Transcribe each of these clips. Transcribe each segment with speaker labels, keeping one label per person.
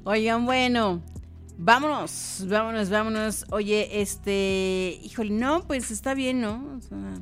Speaker 1: Oigan, bueno, vámonos. Oye, híjole, no, pues está bien, ¿no? O sea,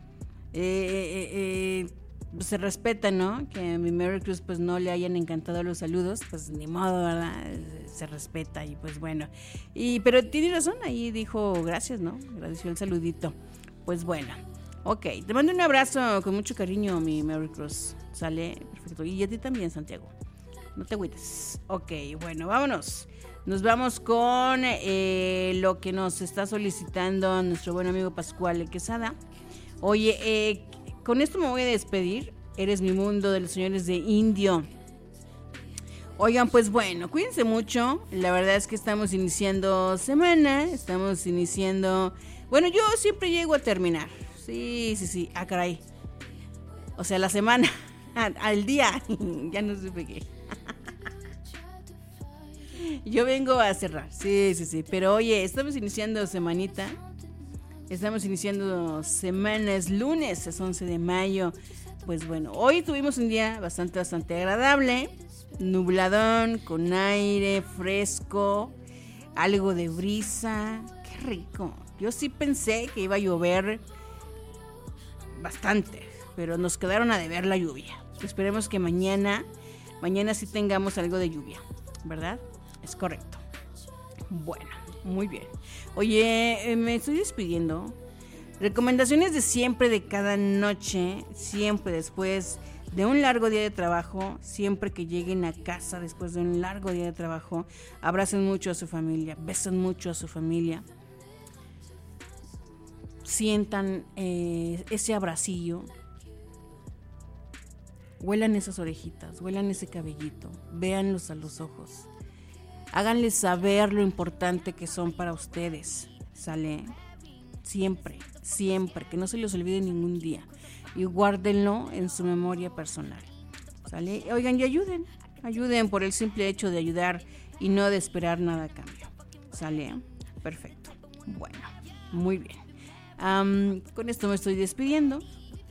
Speaker 1: pues se respeta, ¿no? Que a mi Merry Cruz pues no le hayan encantado los saludos, pues ni modo, ¿verdad? Se respeta y pues bueno. Pero tiene razón, ahí dijo gracias, ¿no? Agradeció el saludito. Pues bueno, ok, te mando un abrazo con mucho cariño, mi Merry Cruz. Sale, perfecto. Y a ti también, Santiago. No te agüites. Ok, bueno, vámonos. Nos vamos con lo que nos está solicitando nuestro buen amigo Pascual Quesada. Oye, con esto me voy a despedir. Eres mi mundo de los señores de Indio. Oigan, pues bueno, cuídense mucho. La verdad es que estamos iniciando semana. Estamos iniciando... Bueno, yo siempre llego a terminar. Sí. Ah, caray. O sea, la semana. Al día. Ya no supe qué. Yo vengo a cerrar. Sí. Pero oye, estamos iniciando semanita. Estamos iniciando semanas, lunes, es 11 de mayo. Pues bueno, hoy tuvimos un día bastante agradable. Nubladón, con aire fresco, algo de brisa. Qué rico. Yo sí pensé que iba a llover bastante, pero nos quedaron a deber la lluvia. Esperemos que mañana sí tengamos algo de lluvia, ¿verdad? Es correcto. Bueno, muy bien. Oye, me estoy despidiendo. Recomendaciones de siempre, de cada noche, siempre después de un largo día de trabajo, siempre que lleguen a casa después de un largo día de trabajo, abracen mucho a su familia, besen mucho a su familia, sientan ese abracillo, huelan esas orejitas, huelan ese cabellito, véanlos a los ojos. Háganles saber lo importante que son para ustedes, ¿sale? Siempre, que no se les olvide ningún día. Y guárdenlo en su memoria personal, ¿sale? Oigan, y ayuden por el simple hecho de ayudar y no de esperar nada a cambio, ¿sale? Perfecto. Bueno, muy bien. Con esto me estoy despidiendo.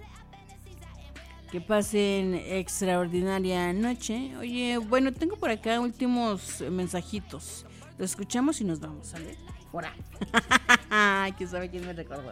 Speaker 1: Que pasen extraordinaria noche. Oye, bueno, tengo por acá últimos mensajitos. Los escuchamos y nos vamos, ¿sale? Hora. Ay, ¿quién sabe quién me recordó?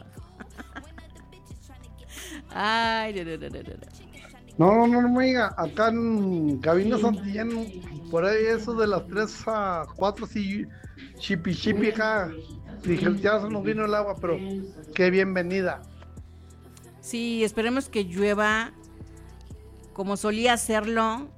Speaker 1: Ay,
Speaker 2: No, oiga, acá en Cabina Santillán, por ahí eso de las 3 a 4, sí, chipi acá. Dije, ya se nos vino el agua, pero qué bienvenida.
Speaker 1: Sí, esperemos que llueva como solía hacerlo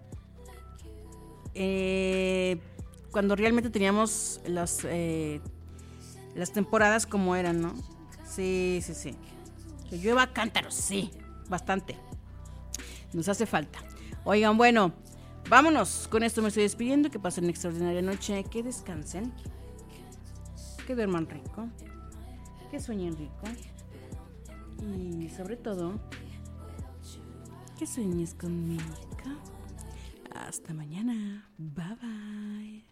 Speaker 1: cuando realmente teníamos las temporadas como eran, ¿no? Sí. Que llueva a cántaros, sí, bastante. Nos hace falta. Oigan, bueno, vámonos. Con esto me estoy despidiendo. Que pasen una extraordinaria noche. Que descansen. Que duerman rico. Que sueñen rico. Y sobre todo, que sueñes conmigo. Hasta mañana. Bye bye.